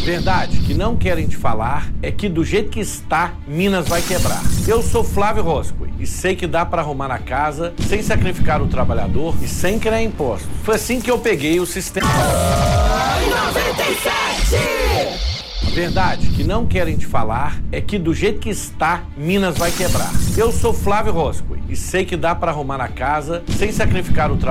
Verdade que não querem te falar é que do jeito que está, Minas vai quebrar. Eu sou Flávio Roscoe e sei que dá para arrumar a casa sem sacrificar o trabalhador e sem criar impostos. Foi assim que eu peguei o sistema. 97! Verdade que não querem te falar é que do jeito que está, Minas vai quebrar. Eu sou Flávio Roscoe e sei que dá para arrumar a casa sem sacrificar o trabalhador